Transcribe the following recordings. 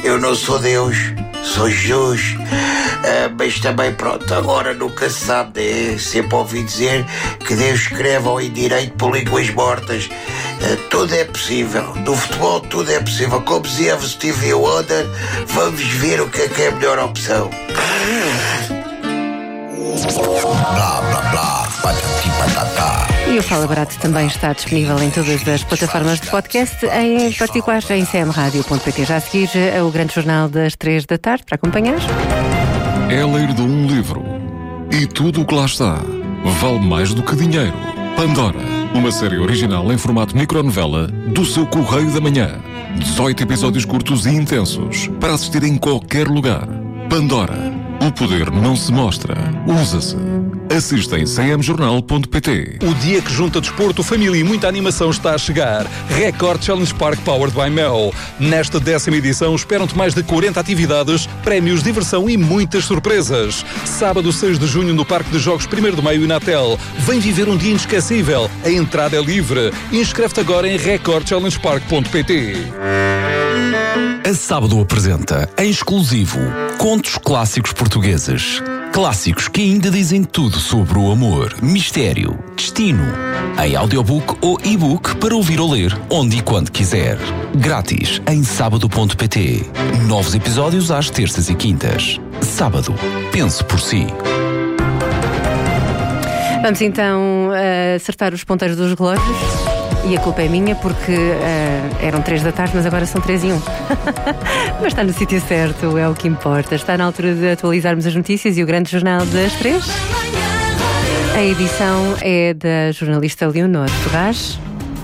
Eu não sou Deus, sou Jesus. Mas também, pronto, agora nunca se sabe, né? Sempre ouvi dizer que Deus escreve ao indireito por línguas mortas. Tudo é possível. No futebol tudo é possível. Como dizia Stevie Wonder, vamos ver o que é a melhor opção. Blá, blá, blá, patati patatá. E o Fala Barato também está disponível em todas as plataformas de podcast, em particular em cmradio.pt. Já a seguir, o grande jornal das 3 da tarde, para acompanhar. É ler de um livro e tudo o que lá está vale mais do que dinheiro. Pandora, uma série original em formato micronovela do seu Correio da Manhã. 18 episódios curtos e intensos para assistir em qualquer lugar. Pandora, o poder não se mostra, usa-se. Assista em cmjornal.pt. O dia que junta desporto, família e muita animação está a chegar. Record Challenge Park Powered by Mel. Nesta 10ª edição esperam-te mais de 40 atividades, prémios, diversão e muitas surpresas. Sábado 6 de junho no Parque de Jogos 1º de Maio e Natel. Vem viver um dia inesquecível. A entrada é livre. Inscreve-te agora em recordchallengepark.pt. A Sábado apresenta, em exclusivo, contos clássicos portugueses. Clássicos que ainda dizem tudo sobre o amor, mistério, destino. Em audiobook ou e-book para ouvir ou ler, onde e quando quiser. Grátis em sábado.pt. Novos episódios às terças e quintas. Sábado. Pense por si. Vamos então acertar os ponteiros dos relógios. E a culpa é minha porque eram 3 da tarde, mas agora são 3 e 1. Mas está no sítio certo, é o que importa. Está na altura de atualizarmos as notícias e o grande jornal das 3. A edição é da jornalista Leonor Ferraz.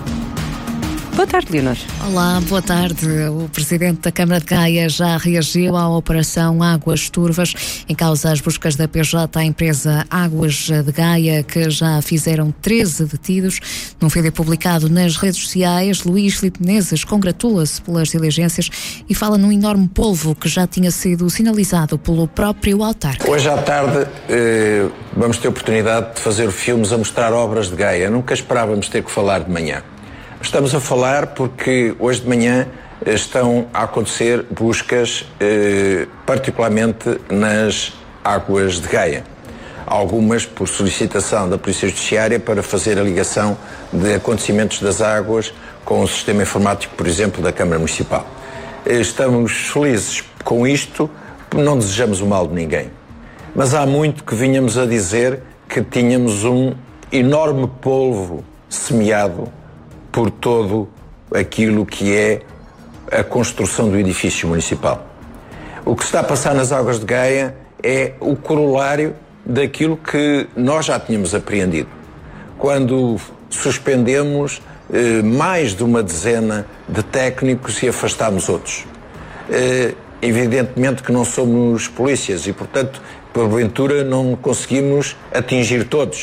Boa tarde, Leonor. Olá, boa tarde. O Presidente da Câmara de Gaia já reagiu à Operação Águas Turvas, em causa as buscas da PJ à empresa Águas de Gaia, que já fizeram 13 detidos. Num vídeo publicado nas redes sociais, Luís Filipe Menezes congratula-se pelas diligências e fala num enorme polvo que já tinha sido sinalizado pelo próprio autarca. Hoje à tarde vamos ter a oportunidade de fazer filmes a mostrar obras de Gaia. Nunca esperávamos ter que falar de manhã. Estamos a falar porque hoje de manhã estão a acontecer buscas, particularmente nas águas de Gaia. Algumas por solicitação da Polícia Judiciária para fazer a ligação de acontecimentos das águas com o sistema informático, por exemplo, da Câmara Municipal. Estamos felizes com isto, não desejamos o mal de ninguém. Mas há muito que vínhamos a dizer que tínhamos um enorme polvo semeado por todo aquilo que é a construção do edifício municipal. O que se está a passar nas águas de Gaia é o corolário daquilo que nós já tínhamos apreendido. Quando suspendemos mais de uma dezena de técnicos e afastámos outros. Evidentemente que não somos polícias e, portanto, porventura não conseguimos atingir todos.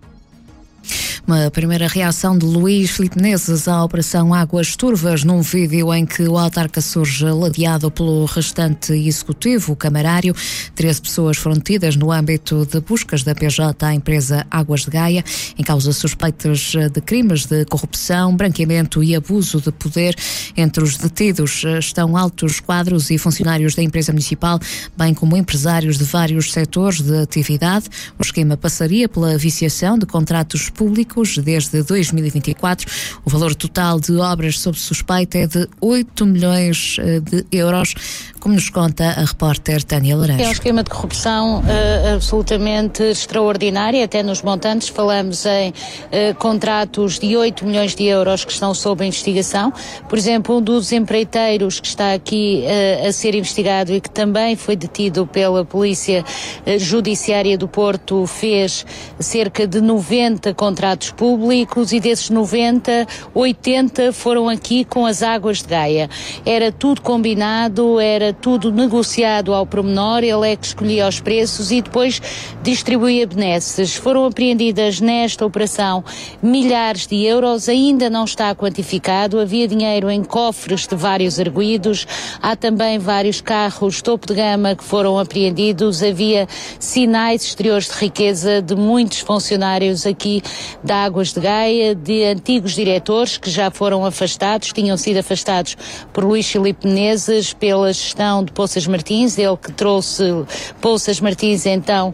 Uma primeira reação de Luís Filipe Menezes à Operação Águas Turvas, num vídeo em que o autarca surge ladeado pelo restante executivo camarário. 13 pessoas foram detidas no âmbito de buscas da PJ à empresa Águas de Gaia, em causa suspeitas de crimes de corrupção, branqueamento e abuso de poder. Entre os detidos estão altos quadros e funcionários da empresa municipal, bem como empresários de vários setores de atividade. O esquema passaria pela viciação de contratos públicos desde 2024. O valor total de obras sob suspeita é de 8 milhões de euros, como nos conta a repórter Tânia Laranjo. É um esquema de corrupção absolutamente extraordinário, até nos montantes falamos em contratos de 8 milhões de euros que estão sob investigação. Por exemplo, um dos empreiteiros que está aqui a ser investigado e que também foi detido pela Polícia Judiciária do Porto fez cerca de 90 contratos públicos e desses 90, 80 foram aqui com as Águas de Gaia. Era tudo combinado, era tudo negociado ao pormenor, ele é que escolhia os preços e depois distribuía benesses. Foram apreendidas nesta operação milhares de euros, ainda não está quantificado, havia dinheiro em cofres de vários arguidos, há também vários carros topo de gama que foram apreendidos, havia sinais exteriores de riqueza de muitos funcionários aqui da Águas de Gaia, de antigos diretores que já foram afastados, tinham sido afastados por Luís Filipe Menezes pela gestão de Poças Martins, ele que trouxe Poças Martins então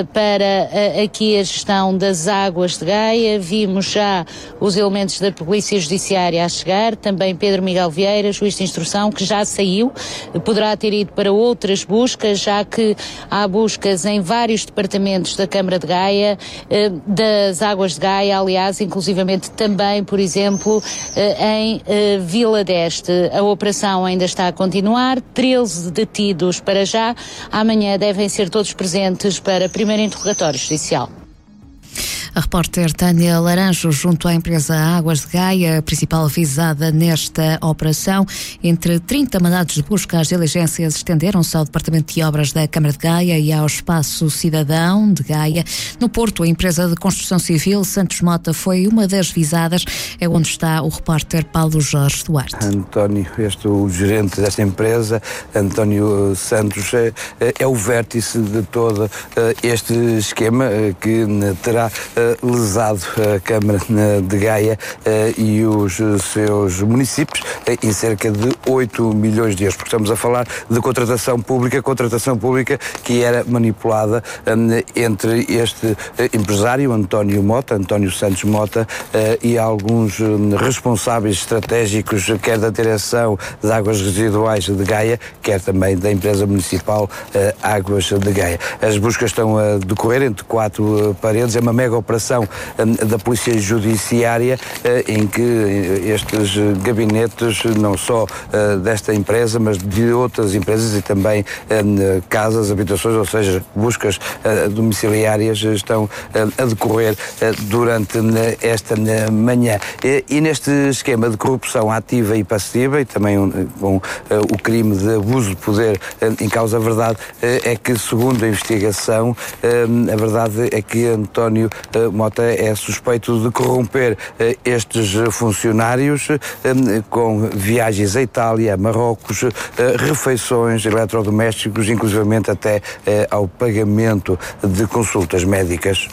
para aqui a gestão das Águas de Gaia. Vimos já os elementos da Polícia Judiciária a chegar, também Pedro Miguel Vieira, juiz de instrução, que já saiu, poderá ter ido para outras buscas, já que há buscas em vários departamentos da Câmara de Gaia, das Águas de Gaia, aliás, inclusivamente também, por exemplo, em Vila d'Este. A operação ainda está a continuar, 13 detidos para já, amanhã devem ser todos presentes para primeiro interrogatório judicial. A repórter Tânia Laranjo, junto à empresa Águas de Gaia, a principal visada nesta operação. Entre 30 mandados de busca, as diligências estenderam-se ao Departamento de Obras da Câmara de Gaia e ao Espaço Cidadão de Gaia. No Porto, a empresa de construção civil Santos Mota foi uma das visadas. É onde está o repórter Paulo Jorge Duarte. António, o gerente desta empresa, António Santos, é o vértice de todo este esquema que terá lesado a Câmara de Gaia e os seus municípios em cerca de 8 milhões de euros, porque estamos a falar de contratação pública que era manipulada entre este empresário, António Santos Mota, e alguns responsáveis estratégicos, quer da direção de Águas Residuais de Gaia, quer também da empresa municipal Águas de Gaia. As buscas estão a decorrer entre 4 paredes, é uma mega operação da Polícia Judiciária em que estes gabinetes, não só desta empresa, mas de outras empresas e também casas, habitações, ou seja, buscas domiciliárias estão a decorrer durante esta manhã. E neste esquema de corrupção ativa e passiva, e também com o crime de abuso de poder em causa, a verdade é que, segundo a investigação, a verdade é que António Mota é suspeito de corromper estes funcionários com viagens à Itália, a Marrocos, refeições, eletrodomésticos, inclusivamente até ao pagamento de consultas médicas.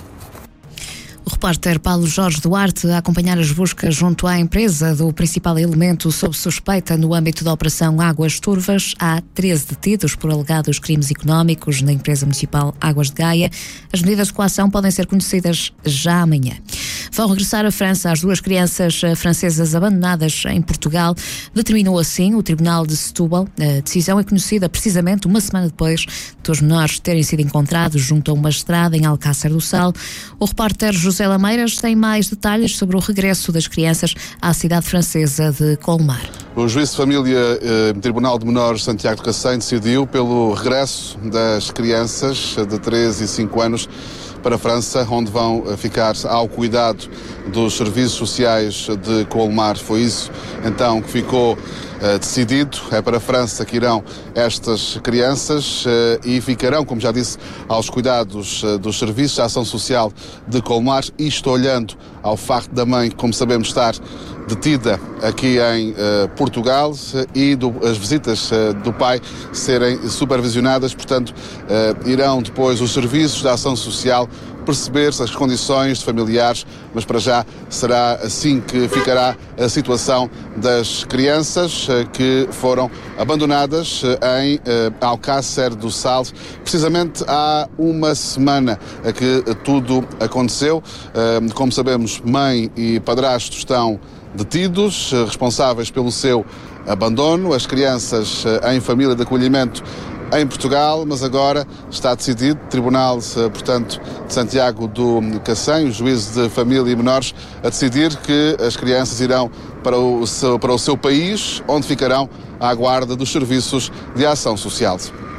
O repórter Paulo Jorge Duarte a acompanhar as buscas junto à empresa do principal elemento sob suspeita no âmbito da Operação Águas Turvas. Há 13 detidos por alegados crimes económicos na empresa municipal Águas de Gaia. As medidas de coação podem ser conhecidas já amanhã. Vão regressar à França as 2 crianças francesas abandonadas em Portugal. Determinou assim o Tribunal de Setúbal. A decisão é conhecida precisamente uma semana depois dos menores terem sido encontrados junto a uma estrada em Alcácer do Sal. O repórter José Lameiras tem mais detalhes sobre o regresso das crianças à cidade francesa de Colmar. O juiz de família Tribunal de Menores Santiago de Cacém decidiu pelo regresso das crianças de 3 e 5 anos para a França, onde vão ficar ao cuidado dos serviços sociais de Colmar. Foi isso então que ficou decidido. É para a França que irão estas crianças e ficarão, como já disse, aos cuidados dos serviços de ação social de Colmar. Isto olhando ao facto da mãe, como sabemos, estar detida aqui em Portugal e as visitas do pai serem supervisionadas. Portanto, irão depois os serviços de ação social perceber-se as condições de familiares, mas para já será assim que ficará a situação das crianças que foram abandonadas em Alcácer do Sal. Precisamente há uma semana que tudo aconteceu. Como sabemos, mãe e padrasto estão detidos, responsáveis pelo seu abandono. As crianças em família de acolhimento em Portugal, mas agora está decidido, Tribunal, portanto, de Santiago do Cacém, o juízo de família e menores, a decidir que as crianças irão para o seu país, onde ficarão à guarda dos serviços de ação social.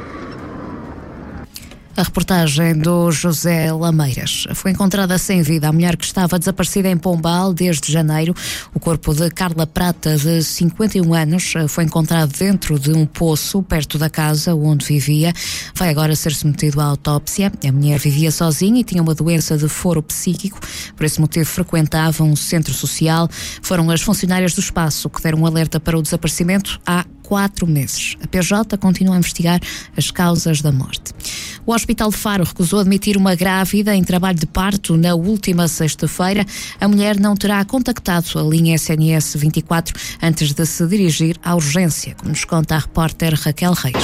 A reportagem do José Lameiras. Foi encontrada sem vida a mulher que estava desaparecida em Pombal desde janeiro. O corpo de Carla Prata, de 51 anos, foi encontrado dentro de um poço perto da casa onde vivia. Vai agora ser submetido à autópsia. A mulher vivia sozinha e tinha uma doença de foro psíquico. Por esse motivo frequentava um centro social. Foram as funcionárias do espaço que deram um alerta para o desaparecimento há 4 meses. A PJ continua a investigar as causas da morte. O Hospital de Faro recusou admitir uma grávida em trabalho de parto na última sexta-feira. A mulher não terá contactado a linha SNS 24 antes de se dirigir à urgência, como nos conta a repórter Raquel Reis.